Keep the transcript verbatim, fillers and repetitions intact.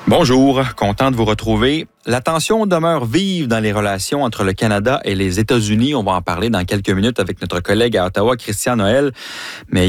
Bonjour, content de vous retrouver. La tension demeure vive dans les relations entre le Canada et les États-Unis. On va en parler dans quelques minutes avec notre collègue à Ottawa, Christian Noël. Mais